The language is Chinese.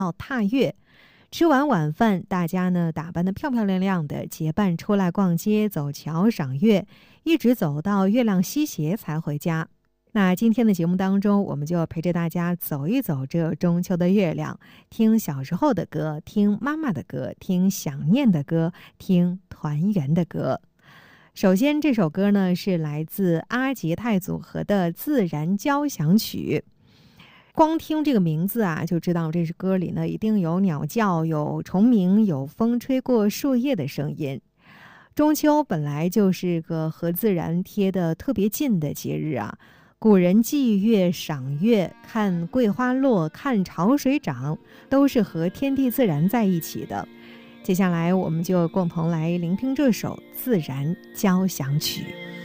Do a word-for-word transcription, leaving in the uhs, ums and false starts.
到踏月。吃完晚饭，大家呢打扮得漂漂亮亮的，结伴出来逛街、走桥、赏月，一直走到月亮西斜才回家。那今天的节目当中，我们就陪着大家走一走这中秋的月亮，听小时候的歌，听妈妈的歌，听想念的歌，听团圆的歌。首先这首歌呢是来自阿杰泰组合的《自然交响曲》。光听这个名字啊，就知道这首歌里呢一定有鸟叫，有虫鸣，有风吹过树叶的声音。中秋本来就是个和自然贴得特别近的节日啊，古人祭月、赏月、看桂花落、看潮水涨，都是和天地自然在一起的。接下来我们就共同来聆听这首《自然交响曲》。